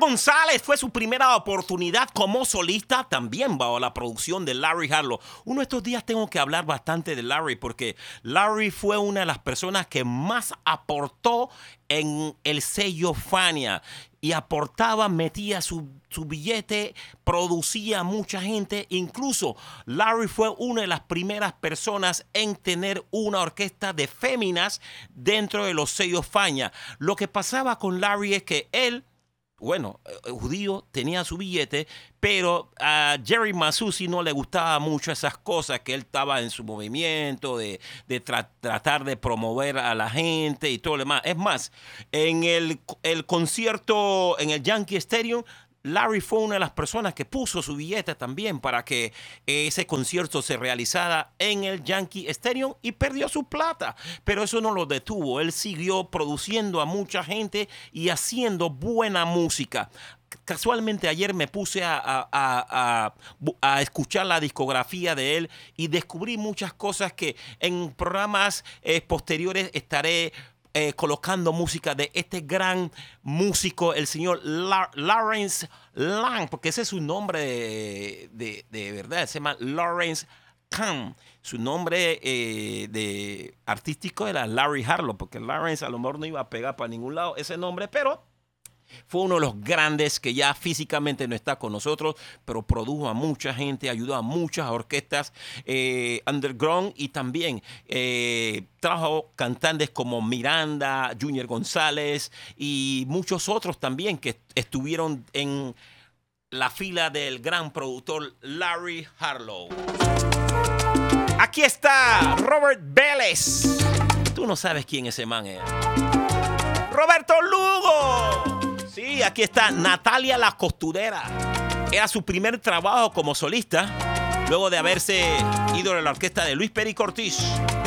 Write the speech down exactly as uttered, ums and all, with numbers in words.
González fue su primera oportunidad como solista, también bajo la producción de Larry Harlow. Uno de estos días tengo que hablar bastante de Larry porque Larry fue una de las personas que más aportó en el sello Fania. Y aportaba, metía su, su billete, producía mucha gente. Incluso Larry fue una de las primeras personas en tener una orquesta de féminas dentro de los sellos Fania. Lo que pasaba con Larry es que él, bueno, el judío tenía su billete, pero a Jerry Masucci no le gustaba mucho esas cosas, que él estaba en su movimiento de, de tra- tratar de promover a la gente y todo lo demás. Es más, en el, el concierto en el Yankee Stadium, Larry fue una de las personas que puso su billete también para que ese concierto se realizara en el Yankee Stadium y perdió su plata. Pero eso no lo detuvo. Él siguió produciendo a mucha gente y haciendo buena música. Casualmente ayer me puse a, a, a, a, a escuchar la discografía de él y descubrí muchas cosas que en programas eh, posteriores estaré Eh, colocando música de este gran músico, el señor La- Lawrence Lang, porque ese es su nombre de, de, de verdad, se llama Lawrence Kahn. Su nombre eh, de artístico era Larry Harlow, porque Lawrence a lo mejor no iba a pegar para ningún lado ese nombre, pero fue uno de los grandes que ya físicamente no está con nosotros, pero produjo a mucha gente, ayudó a muchas orquestas eh, underground y también eh, trajo cantantes como Miranda, Junior González y muchos otros también que estuvieron en la fila del gran productor Larry Harlow. Aquí está Robert Vélez. Tú no sabes quién ese man es. Roberto Lugo. Sí, aquí está Natalia la Costurera. Era su primer trabajo como solista, luego de haberse ido a la orquesta de Luis Peri Cortés.